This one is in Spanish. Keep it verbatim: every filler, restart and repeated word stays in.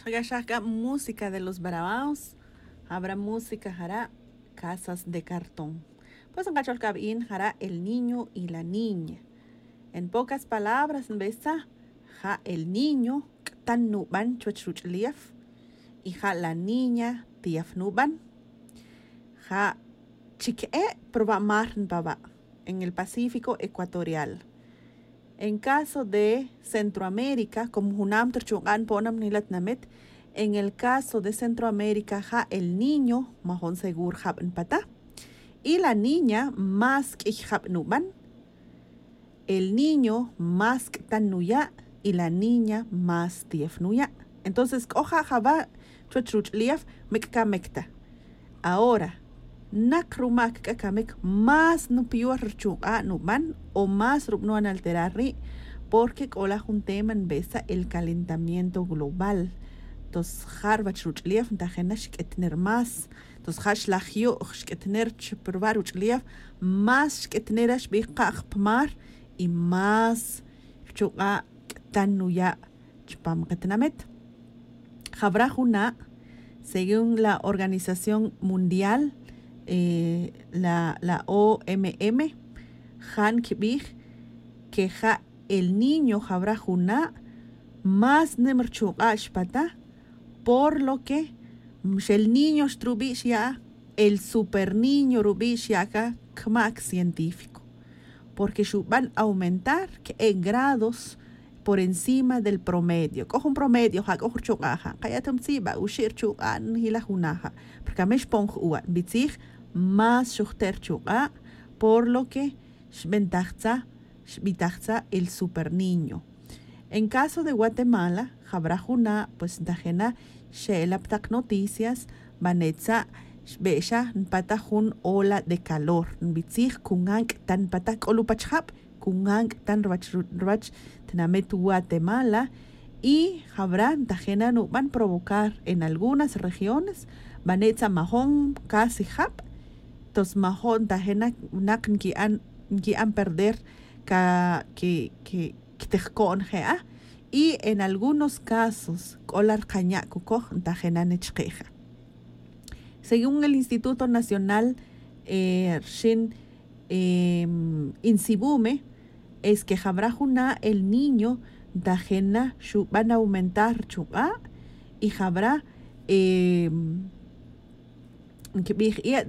Shaka música de los Barabaos. Habrá música, hará casas de cartón. Pues en Cacholcabín hará el niño y la niña. En pocas palabras, en vez ja el niño tan nuban chuchruchliaf y ja la niña tiaf nuban. Ja chique proba marn baba en el Pacífico ecuatorial. En caso de Centroamérica, como Hunam Terchungan Ponam Nilatnamet, en el caso de Centroamérica, ja el niño, mahon segur habn pata, y la niña, más que habnuban, el niño más que tanuya, y la niña más tiefnuya. Entonces, oja jaba chuchruch liaf mekka mekta. Ahora, nakrumak kakamek más no pior chunga nuban o más rubnuan alterarri porque cola junteman besa el calentamiento global. Entonces, harba chruchliaf tajena shketner más. Entonces, hash lagio shketner chprobar uchliaf más shketnerash biqaq pmar y más chunga tanuya chpam ketnamet. Habra juna según la Organización Mundial, eh, la, la O M M, Han Kibig, que ja el niño habrá juna más nemerchugash pata, por lo que el niño strubish ya, el super niño rubish ya kmak científico, porque van a aumentar que en grados por encima del promedio. Cojo un promedio, ha cojo chugaja, kayatum siba, ushir chugan hila hunaja, porque me spong uan, bitzig más shuchter chuga, por lo que ventaja, ventaja el super niño. En caso de Guatemala, habrá una, pues dajena, shelaptak noticias, vanetza, besha, patajun ola de calor, bitzig kungank tan patak olupachhap, kungang tan rach rach tenamet Guatemala y habrá tajena no van a provocar en algunas regiones vanetza mahon casi hap tos mahon tajena nak ki an ki an perder ka que que que gea y en algunos casos colar caña cuco tajena nechqueja. Según el Instituto Nacional eh, Shin eh, Insibume, es que habrá una el niño dajena van a aumentar chuga y habrá eh, que